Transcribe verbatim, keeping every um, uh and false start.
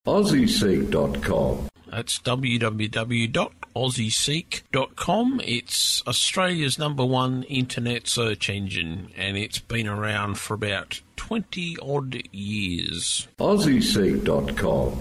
Aussie Seek dot com. That's w w w dot aussie seek dot com. It's Australia's number one internet search engine, and it's been around for about twenty odd years. Aussie Seek dot com.